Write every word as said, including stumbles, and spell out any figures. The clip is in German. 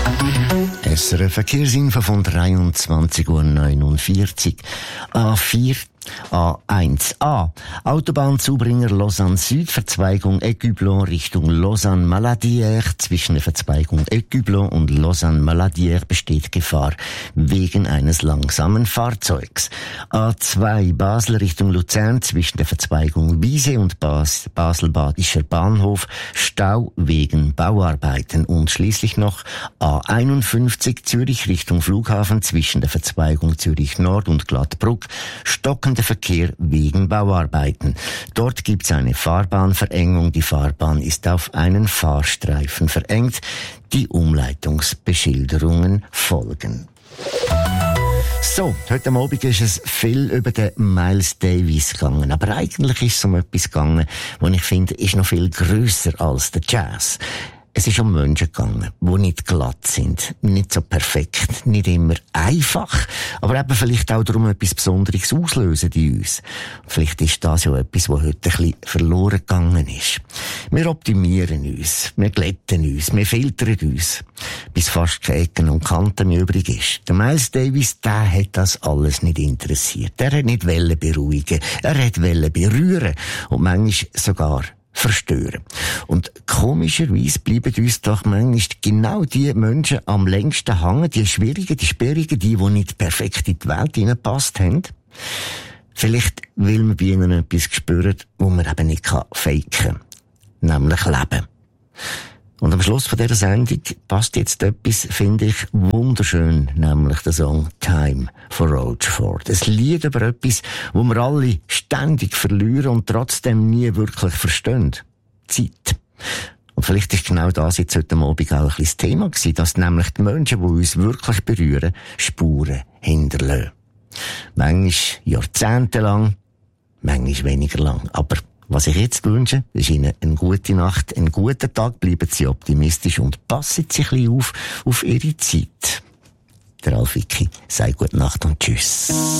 S R F Verkehrsinfo von dreiundzwanzig Uhr neunundvierzig. A vier, A eins A. Autobahnzubringer Lausanne Süd, Verzweigung Écublon Richtung Lausanne-Maladière. Zwischen der Verzweigung Écublon und Lausanne-Maladière besteht Gefahr wegen eines langsamen Fahrzeugs. A zwei Basel Richtung Luzern, zwischen der Verzweigung Wiese und Bas- Basel-Badischer Bahnhof Stau wegen Bauarbeiten. Und schließlich noch A einundfünfzig Zürich Richtung Flughafen, zwischen der Verzweigung Zürich Nord und Glattbruck stockender Verkehr wegen Bauarbeiten. Dort gibt's eine Fahrbahnverengung. Die Fahrbahn ist auf einen Fahrstreifen verengt. Die Umleitungsbeschilderungen folgen. So, heute Abend ist es viel über den Miles Davis gegangen. Aber eigentlich ist es um etwas gegangen, was ich finde, ist noch viel grösser als der Jazz. Es ist um Menschen gegangen, die nicht glatt sind, nicht so perfekt, nicht immer einfach, aber eben vielleicht auch darum etwas Besonderes auslösen in uns. Vielleicht ist das ja etwas, was heute ein bisschen verloren gegangen ist. Wir optimieren uns, wir glätten uns, wir filtern uns, bis fast keine Ecken und Kanten mehr übrig ist. Der Miles Davis, der hat das alles nicht interessiert. Er hat nicht wollen beruhigen, er hat wollen berühren und manchmal sogar verstören. Und komischerweise bleiben uns doch manchmal genau die Menschen am längsten hängen, die schwierigen, die sperrigen, die, die nicht perfekt in die Welt hineingepasst haben. Vielleicht will man bei ihnen etwas spüren, wo man eben nicht faken kann. Nämlich Leben. Und am Schluss von dieser Sendung passt jetzt etwas, finde ich, wunderschön, nämlich der Song Time von Rochefort. Ein Lied über etwas, wo wir alle ständig verlieren und trotzdem nie wirklich verstehen. Zeit. Und vielleicht ist genau das jetzt heute Abend auch ein bisschen das Thema gewesen, dass nämlich die Menschen, die uns wirklich berühren, Spuren hinterlassen. Manchmal jahrzehntelang, manchmal weniger lang, aber was ich jetzt wünsche, ist Ihnen eine gute Nacht, einen guten Tag, bleiben Sie optimistisch und passen Sie ein bisschen auf, auf Ihre Zeit. Der Ralf Wicki sagt gute Nacht und tschüss.